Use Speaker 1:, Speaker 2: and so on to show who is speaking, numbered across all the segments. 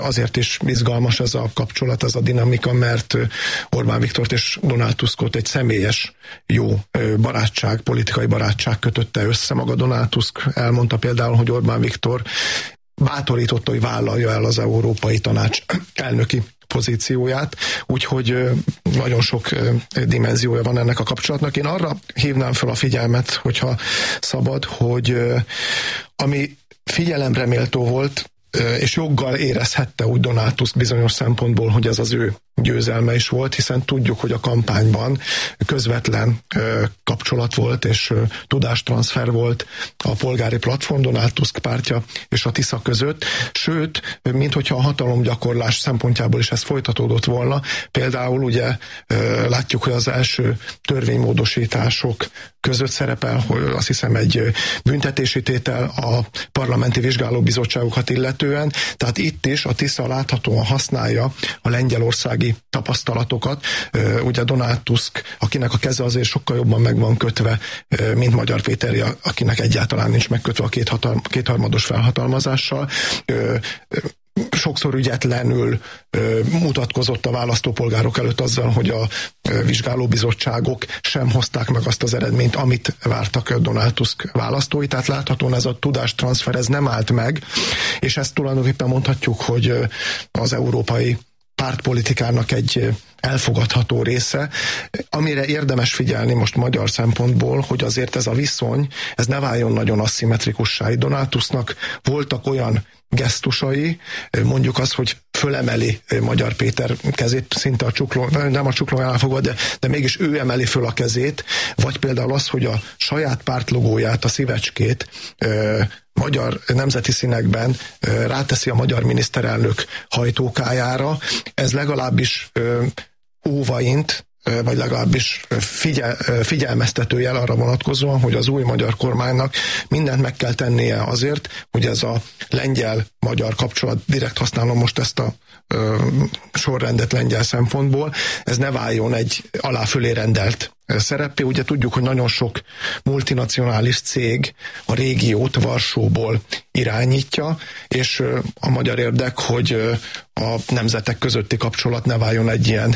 Speaker 1: azért is izgalmas ez a kapcsolat, ez a dinamika, mert Orbán Viktort és Donald Tuskot egy személyes jó barátság, politikai barátság kötötte össze. Maga Donald Tusk elmondta például, hogy Orbán Viktor bátorította, hogy vállalja el az Európai Tanács elnöki pozícióját, úgyhogy nagyon sok dimenziója van ennek a kapcsolatnak. Én arra hívnám fel a figyelmet, hogyha szabad, hogy ami figyelemre méltó volt, és joggal érezhette úgy Donald Tusk bizonyos szempontból, hogy ez az ő győzelme is volt, hiszen tudjuk, hogy a kampányban közvetlen kapcsolat volt, és tudástranszfer volt a polgári platform, Donald Tusk pártja és a Tisza között, sőt, minthogyha a hatalomgyakorlás szempontjából is ez folytatódott volna. Például ugye látjuk, hogy az első törvénymódosítások között szerepel, hogy azt hiszem egy büntetési tétel a parlamenti vizsgálóbizottságokat illetően, tehát itt is a Tisza láthatóan használja a lengyelországi tapasztalatokat. Ugye Donald Tusk, akinek a keze azért sokkal jobban meg van kötve, mint Magyar Péteri, akinek egyáltalán nincs megkötve a kétharmados felhatalmazással, sokszor ügyetlenül mutatkozott a választópolgárok előtt azzal, hogy a vizsgálóbizottságok sem hozták meg azt az eredményt, amit vártak Donald Tusk választói. Tehát láthatóan ez a tudástranszfer, ez nem állt meg, és ezt tulajdonképpen mondhatjuk, hogy az európai pártpolitikának egy elfogadható része, amire érdemes figyelni most magyar szempontból, hogy azért ez a viszony, ez ne váljon nagyon aszimmetrikussá. Donald Tusknak voltak olyan gesztusai, mondjuk az, hogy fölemeli Magyar Péter kezét, szinte a csukló, nem a csuklójánál fogva, de mégis ő emeli föl a kezét, vagy például az, hogy a saját pártlogóját, a szívecskét magyar nemzeti színekben ráteszi a magyar miniszterelnök hajtókájára. Ez legalábbis óvaint, vagy legalábbis figyelmeztető jel arra vonatkozóan, hogy az új magyar kormánynak mindent meg kell tennie azért, hogy ez a lengyel-magyar kapcsolat, direkt használom most ezt a sorrendet lengyel szempontból, ez ne váljon egy alá-fölé rendelt szereppé. Ugye tudjuk, hogy nagyon sok multinacionális cég a régiót Varsóból irányítja, és a magyar érdek, hogy a nemzetek közötti kapcsolat ne váljon egy ilyen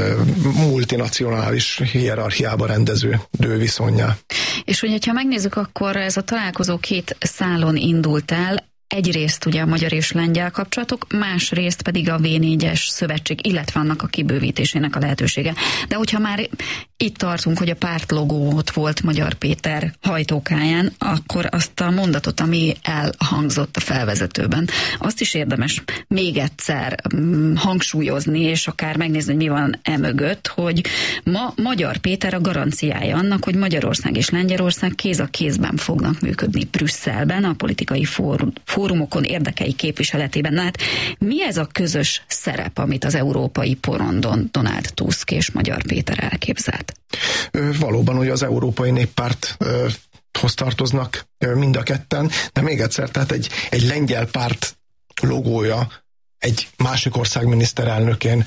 Speaker 1: multinacionális hierarchiába rendeződő viszonnyá.
Speaker 2: És hogyha megnézzük, akkor ez a találkozó két szálon indult el. Egyrészt ugye a magyar és lengyel kapcsolatok, másrészt pedig a V4-es szövetség, illetve annak a kibővítésének a lehetősége. De hogyha már itt tartunk, hogy a pártlogó ott volt Magyar Péter hajtókáján, akkor azt a mondatot, ami elhangzott a felvezetőben, azt is érdemes még egyszer hangsúlyozni, és akár megnézni, hogy mi van emögött, hogy ma Magyar Péter a garanciája annak, hogy Magyarország és Lengyelország kéz a kézben fognak működni Brüsszelben, a politikai fórumokon, érdekei képviseletében. Na hát mi ez a közös szerep, amit az európai porondon Donald Tusk és Magyar Péter elképzelt?
Speaker 1: Valóban, hogy az Európai Néppárthoz tartoznak mind a ketten, de még egyszer, tehát egy lengyel párt logója egy másik ország miniszterelnökén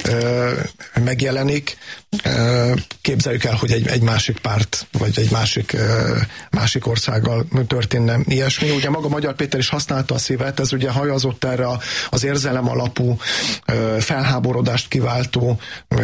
Speaker 1: megjelenik. Képzeljük el, hogy egy másik párt, vagy egy másik országgal történne ilyesmi. Ugye maga Magyar Péter is használta a szívet, ez ugye hajazott erre az érzelem alapú, felháborodást kiváltó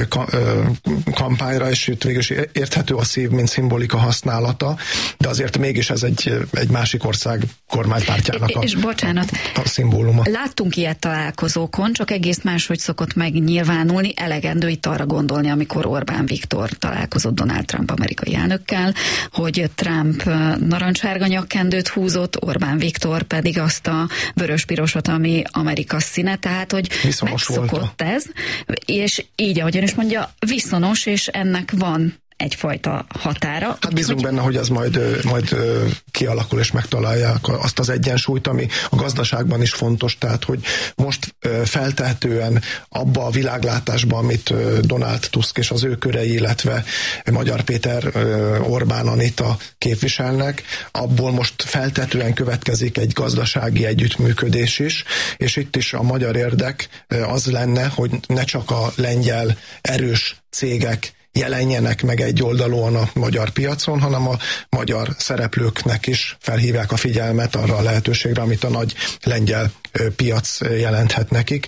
Speaker 1: kampányra, és itt végül is érthető a szív, mint szimbolika használata, de azért mégis ez egy másik ország kormánypártjának a szimbóluma.
Speaker 2: Láttunk ilyet találkozókon, csak egész máshogy szokott megnyilvánulni, elegendő itt arra gondolni, amikor Orbán Viktor találkozott Donald Trump amerikai elnökkel, hogy Trump narancssárga nyakkendőt húzott, Orbán Viktor pedig azt a vörös-pirosat, ami Amerika színe, tehát hogy megszokott ez, és így, ahogyan is mondja, viszonos, és ennek van egyfajta határa.
Speaker 1: Hát bízunk benne, hogy ez majd kialakul és megtalálják azt az egyensúlyt, ami a gazdaságban is fontos, tehát hogy most feltehetően abba a világlátásba, amit Donald Tusk és az ő körei, illetve Magyar Péter, Orbán Anita képviselnek, abból most feltehetően következik egy gazdasági együttműködés is, és itt is a magyar érdek az lenne, hogy ne csak a lengyel erős cégek jelenjenek meg egy oldalon a magyar piacon, hanem a magyar szereplőknek is felhívják a figyelmet arra a lehetőségre, amit a nagy lengyel piac jelenthet nekik.